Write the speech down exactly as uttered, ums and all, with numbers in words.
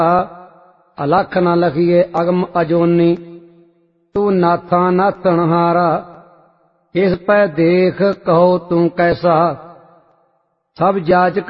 अलख न लखिए अगम अजोनी। तू नाथा नाथनहारा इस पै देख कहो तू कैसा। सब जाचक